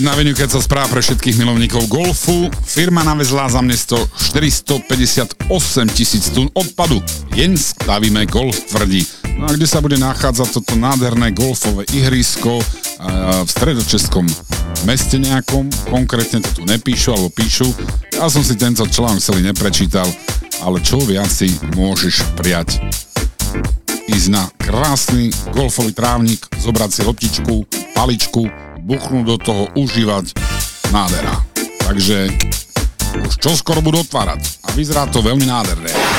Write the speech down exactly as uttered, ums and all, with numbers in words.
Na veniu, keď sa správa pre všetkých milovníkov golfu, firma navezla za mesto štyristopäťdesiatosem tisíc tún odpadu. Jen stavíme golf, tvrdí. No a kde sa bude nachádzať toto nádherné golfové ihrisko v stredočeskom meste nejakom, konkrétne to tu nepíšu, alebo píšu. Ja som si tento článok celý neprečítal, ale čo viac si môžeš prijať? Ísť na krásny golfový trávnik, zobrať si loptičku, paličku, buchnúť do toho, užívať, nádhera. Takže už čoskoro budú otvárať a vyzerá to veľmi nádherné.